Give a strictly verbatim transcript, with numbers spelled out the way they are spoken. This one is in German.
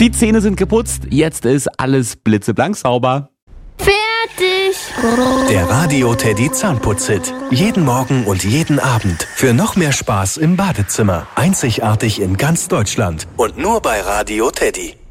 Die Zähne sind geputzt, jetzt ist alles blitzeblank sauber. Fertig! Der Radio Teddy Zahnputzhit. Jeden Morgen und jeden Abend. Für noch mehr Spaß im Badezimmer. Einzigartig in ganz Deutschland. Und nur bei Radio Teddy.